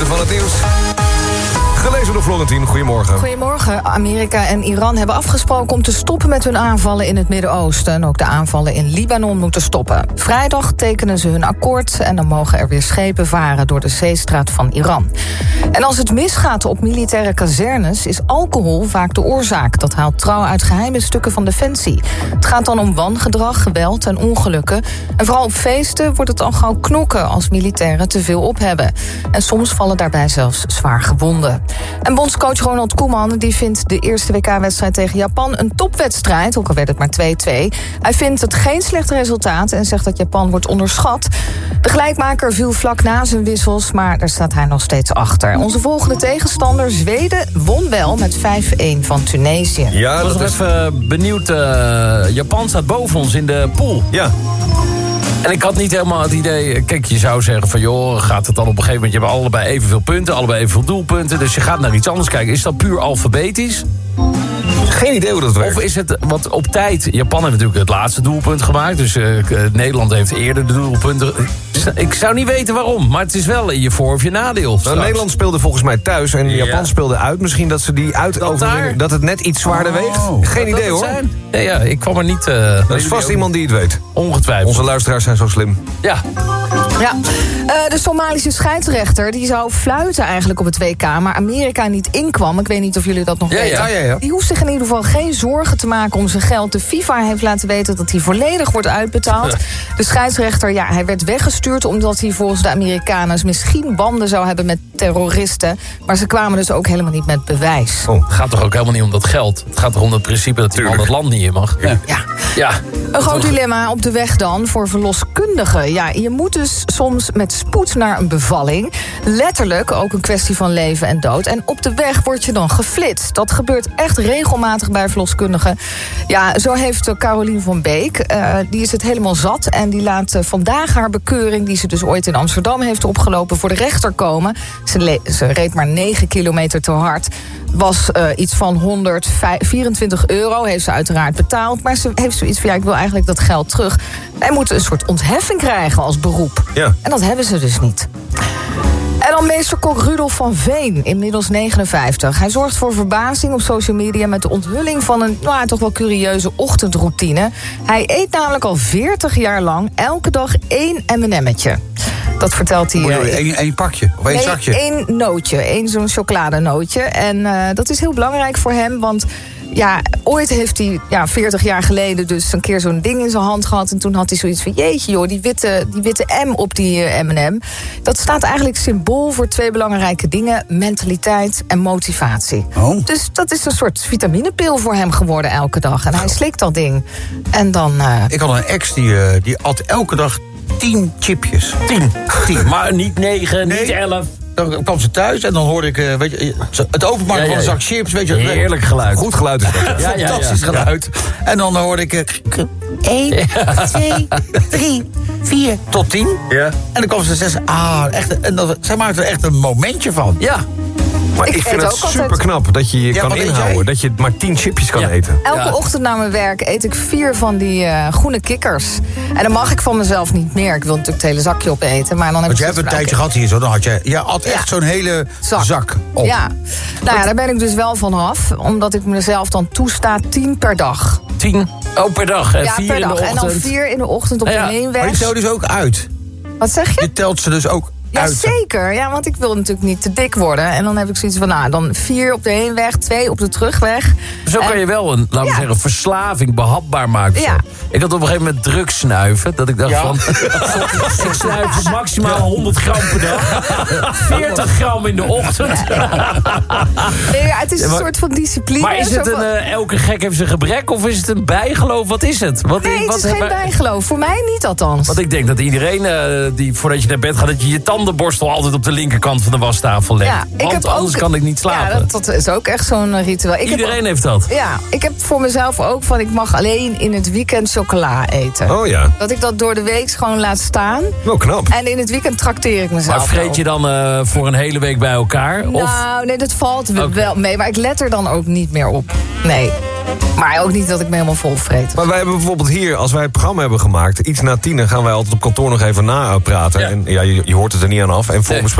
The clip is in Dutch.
hoofdpunten van het nieuws. Gelezen door Florentien, goedemorgen. Goedemorgen. Amerika en Iran hebben afgesproken om te stoppen met hun aanvallen in het Midden-Oosten. En ook de aanvallen in Libanon moeten stoppen. Vrijdag tekenen ze hun akkoord en dan mogen er weer schepen varen door de zeestraat van Iran. En als het misgaat op militaire kazernes is alcohol vaak de oorzaak. Dat haalt Trouw uit geheime stukken van Defensie. Het gaat dan om wangedrag, geweld en ongelukken. En vooral op feesten wordt het al gauw knokken als militairen te veel op hebben. En soms vallen daarbij zelfs zwaar gewonden. En bondscoach Ronald Koeman die vindt de eerste WK-wedstrijd tegen Japan een topwedstrijd, ook al werd het maar 2-2. Hij vindt het geen slecht resultaat en zegt dat Japan wordt onderschat. De gelijkmaker viel vlak na zijn wissels, maar daar staat hij nog steeds achter. Onze volgende tegenstander, Zweden, won wel met 5-1 van Tunesië. Ja, ik was nog even benieuwd. Japan staat boven ons in de pool. Ja. En ik had niet helemaal het idee... Kijk, je zou zeggen van joh, gaat het dan op een gegeven moment... Je hebt allebei evenveel punten, allebei evenveel doelpunten... Dus je gaat naar iets anders kijken. Is dat puur alfabetisch? Geen idee hoe dat werkt. Of is het, want op tijd... Japan heeft natuurlijk het laatste doelpunt gemaakt... Dus Nederland heeft eerder de doelpunten... Ik zou niet weten waarom, maar het is wel in je voor- of je nadeel. Nou, Nederland speelde volgens mij thuis en Japan speelde uit. Misschien dat ze die uitoverwinning... Dat het net iets zwaarder weegt. Geen idee hoor. Ja, ik kwam er niet... Er is vast iemand die het weet. Ongetwijfeld. Onze luisteraars zijn zo slim. Ja. De Somalische scheidsrechter die zou fluiten eigenlijk op het WK... maar Amerika niet inkwam. Ik weet niet of jullie dat nog weten. Ja. Die hoeft zich in ieder geval geen zorgen te maken om zijn geld. De FIFA heeft laten weten dat hij volledig wordt uitbetaald. De scheidsrechter, hij werd weggestuurd... omdat hij volgens de Amerikanen misschien banden zou hebben met terroristen. Maar ze kwamen dus ook helemaal niet met bewijs. Het gaat toch ook helemaal niet om dat geld? Het gaat toch om het principe dat iemand het land niet in mag? Ja. Een groot dilemma op de weg dan voor verloskundigen. Ja, je moet dus soms met spoed naar een bevalling. Letterlijk ook een kwestie van leven en dood. En op de weg word je dan geflitst. Dat gebeurt echt regelmatig bij verloskundigen. Ja, zo heeft Carolien van Beek, die is het helemaal zat... en die laat vandaag haar bekeuring... die ze dus ooit in Amsterdam heeft opgelopen... voor de rechter komen. Ze reed maar 9 kilometer te hard. Was iets van €124. Heeft ze uiteraard betaald. Maar ze heeft zoiets van, ik wil eigenlijk dat geld terug. Wij moeten een soort ontheffing krijgen als beroep. Ja. En dat hebben ze dus niet. En dan meesterkok Rudolf van Veen, inmiddels 59. Hij zorgt voor verbazing op social media... met de onthulling van een toch wel curieuze ochtendroutine. Hij eet namelijk al 40 jaar lang elke dag 1 M&M'tje. Dat vertelt hij... Eén pakje of één zakje? 1 nootje, 1 zo'n chocoladenootje. En dat is heel belangrijk voor hem, want... ooit heeft hij 40 jaar geleden dus een keer zo'n ding in zijn hand gehad... en toen had hij zoiets van, jeetje joh, die witte M op die M&M... dat staat eigenlijk symbool voor 2 belangrijke dingen... mentaliteit en motivatie. Oh. Dus dat is een soort vitaminepil voor hem geworden elke dag. En hij slikt dat ding. En dan... Ik had een ex die at elke dag 10 chipjes. 10. Maar niet 9, niet 11... Dan kwam ze thuis en dan hoorde ik het openmaken van een zak chips. Weet je, heerlijk geluid. Goed geluid is dat. Fantastisch geluid. En dan hoorde ik 1, 2, 3, 4 tot 10. Ja. En dan kwam ze 6. Echt. En zij maakte er echt een momentje van. Ja. Maar ik vind het super knap dat je kan inhouden. Dat je maar 10 chipjes kan eten. Elke ochtend na mijn werk eet ik 4 van die groene kikkers. En dan mag ik van mezelf niet meer. Ik wil natuurlijk het hele zakje opeten. Maar dan heb Want je hebt een tijdje gehad hier zo. Dan had je had echt zo'n hele zak op. Ja. Daar ben ik dus wel van af. Omdat ik mezelf dan toesta 10 per dag. 10 per dag. En 4 per in de dag. ochtend. En dan 4 in de ochtend op de heenweg. Maar die telt dus ook uit. Wat zeg je? Je telt ze dus ook Ja, uit. zeker. Ja, want ik wil natuurlijk niet te dik worden. En dan heb ik zoiets van, dan 4 op de heenweg, 2 op de terugweg. Zo kan je wel een, laten we zeggen, verslaving behapbaar maken. Ja. Ik had op een gegeven moment drugs snuiven. Dat ik dacht van, ik snuif maximaal 100 gram per dag. 40 gram in de ochtend. Nee, het is een soort van discipline. Maar is het elke gek heeft zijn gebrek of is het een bijgeloof? Wat is het? Nee, het is geen bijgeloof. Voor mij niet althans. Want ik denk dat iedereen, die voordat je naar bed gaat, dat je je tandenborstel altijd op de linkerkant van de wastafel legt. Ja, Want anders kan ik niet slapen. Ja, dat is ook echt zo'n ritueel. Iedereen heeft dat. Ja, ik heb voor mezelf ook van, ik mag alleen in het weekend chocola eten. Oh ja. Dat ik dat door de week gewoon laat staan. Oh, knap. En in het weekend trakteer ik mezelf. Maar vreet je dan voor een hele week bij elkaar? Nou, nee, dat valt wel mee. Maar ik let er dan ook niet meer op. Nee. Maar ook niet dat ik me helemaal vol vreet. Maar wij hebben bijvoorbeeld hier, als wij het programma hebben gemaakt, iets na 10 gaan wij altijd op kantoor nog even napraten. Ja. En ja, je hoort het er niet aan af. En